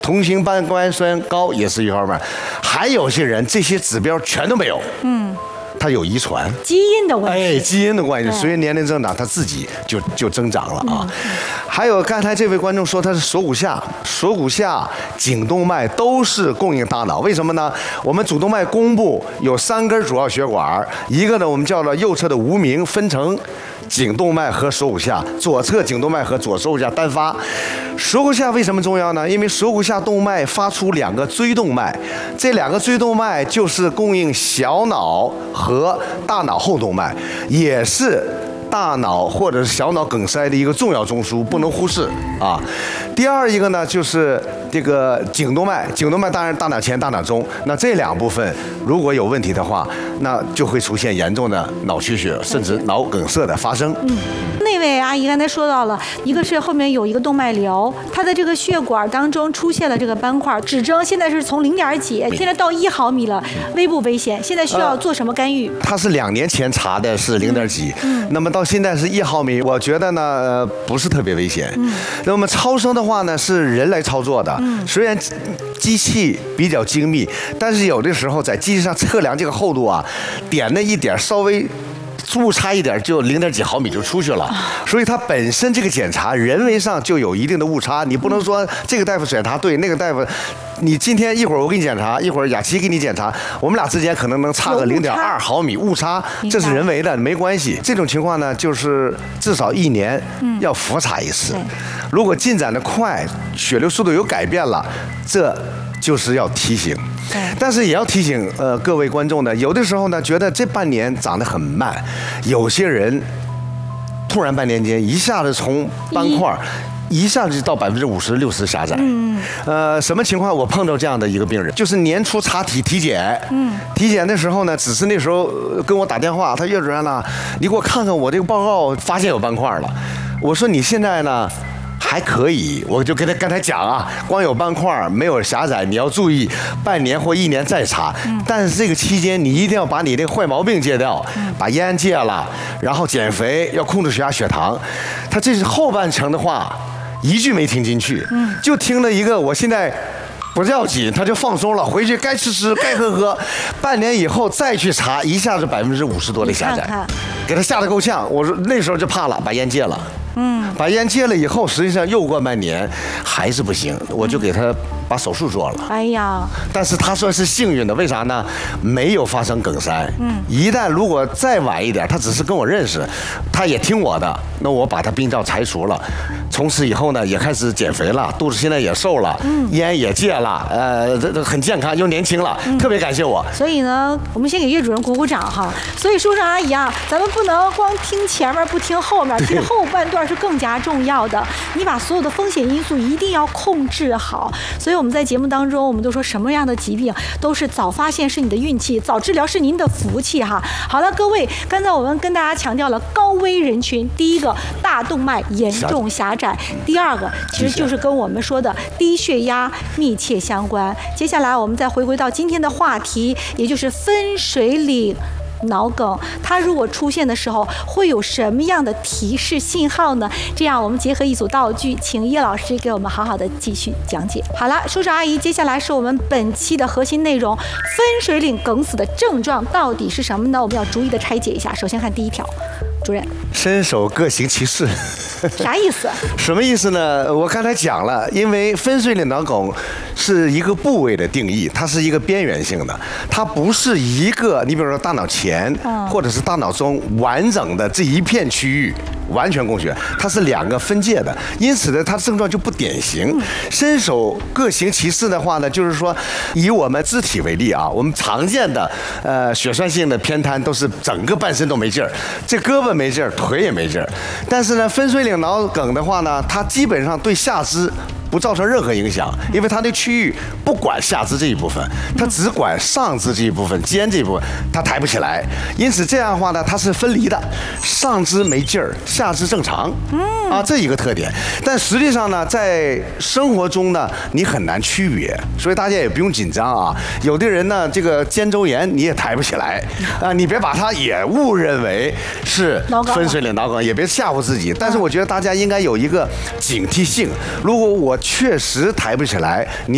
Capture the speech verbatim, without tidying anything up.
同型半胱酸高也是一方面，还有些人这些指标全都没有，嗯，他有遗传、 基因的问题， 哎，基因的关系，随着年龄增长，他自己就就增长了啊。嗯、还有刚才这位观众说他是锁骨下、锁骨下、颈动脉都是供应大脑，为什么呢？我们主动脉弓部有三根主要血管，一个呢我们叫做右侧的无名，分成颈动脉和锁骨下，左侧颈动脉和左锁骨下单发。锁骨下为什么重要呢？因为锁骨下动脉发出两个椎动脉，这两个椎动脉就是供应小脑和大脑后动脉，也是大脑或者是小脑梗塞的一个重要中枢，不能忽视啊。第二一个呢，就是这个颈动脉，颈动脉当然大脑前、大脑中，那这两部分如果有问题的话，那就会出现严重的脑缺血，甚至脑梗塞的发生。 嗯，那位阿姨刚才说到了，一个是后面有一个动脉瘤，它的这个血管当中出现了这个斑块，指征现在是从零点几，现在到一毫米了，危不危险？现在需要做什么干预？ 呃、他是两年前查的是零点几，嗯，那么到现在是一毫米，我觉得呢、呃、不是特别危险。嗯，那么超声的话呢是人来操作的，嗯，虽然机器比较精密，但是有的时候在机器上测量这个厚度啊，点那一点稍微误差一点就零点几毫米就出去了，所以它本身这个检查人为上就有一定的误差，你不能说这个大夫检查对，那个大夫，你今天一会儿我给你检查，一会儿雅琪给你检查，我们俩之间可能能差个零点二毫米误差，这是人为的，没关系。这种情况呢，就是至少一年要复查一次，如果进展的快，血流速度有改变了，这就是要提醒。但是也要提醒呃各位观众呢，有的时候呢觉得这半年长得很慢，有些人突然半年间一下子从斑块一下子就到百分之五十六十狭窄。嗯，呃，什么情况？我碰到这样的一个病人，就是年初查体体检，嗯，体检的时候呢，只是那时候跟我打电话，他岳主任呢，你给我看看我这个报告，发现有斑块了。我说你现在呢？还可以，我就跟他刚才讲啊，光有斑块没有狭窄，你要注意半年或一年再查。嗯、但是这个期间你一定要把你这个坏毛病戒掉，嗯、把烟戒了，然后减肥，要控制血压血糖。他这是后半程的话，一句没听进去，嗯、就听了一个我现在不要紧，他就放松了，回去该吃吃，该喝喝。半年以后再去查，一下子百分之五十多的狭窄，看看给他吓得够呛。我说那时候就怕了，把烟戒了。嗯，把烟戒了以后，实际上又过半年，还是不行，我就给他把手术做了。 哎呀， 但是他算是幸运的，为啥呢？没有发生梗塞。嗯，一旦如果再晚一点，他只是跟我认识，他也听我的，那我把他病灶拆除了，从此以后呢，也开始减肥了，肚子现在也瘦了，嗯，烟也戒了，呃，这这很健康又年轻了，嗯、特别感谢我。 所以呢，我们先给岳主任鼓鼓掌哈。所以叔叔阿姨啊，咱们不能光听前面不听后面，其实后半段是更加重要的。你把所有的风险因素一定要控制好。所以我们在节目当中，我们都说什么样的疾病都是早发现是你的运气，早治疗是您的福气哈。好了，各位，刚才我们跟大家强调了高危人群，第一个大动脉严重狭窄，第二个其实就是跟我们说的低血压密切相关。接下来我们再回归到今天的话题，也就是分水岭脑梗，它如果出现的时候会有什么样的提示信号呢？这样我们结合一组道具，请叶老师给我们好好的继续讲解。好了，叔叔阿姨，接下来是我们本期的核心内容，分水岭梗死的症状到底是什么呢？我们要逐一的拆解一下。首先看第一条，主任， 伸手各行其事。 啥意思？ 什么意思呢？我刚才讲了，因为分水岭脑梗是一个部位的定义，它是一个边缘性的，它不是一个，你比如说大脑前或者是大脑中完整的这一片区域完全供血，它是两个分界的，因此呢，它症状就不典型。伸手各行其事的话呢，就是说以我们肢体为例啊，我们常见的呃血栓性的偏瘫都是整个半身都没劲儿，这胳膊没劲儿，腿也没劲儿，但是呢，分水岭脑梗的话呢，它基本上对下肢不造成任何影响，因为它的区域不管下肢这一部分，它只管上肢这一部分、肩这一部分，它抬不起来。因此这样的话呢，它是分离的，上肢没劲儿，下肢正常。啊，这一个特点。但实际上呢，在生活中呢，你很难区别，所以大家也不用紧张啊。有的人呢，这个肩周炎你也抬不起来啊，你别把它也误认为是分水岭脑梗，也别吓唬自己。但是我觉得大家应该有一个警惕性，如果我确实抬不起来，你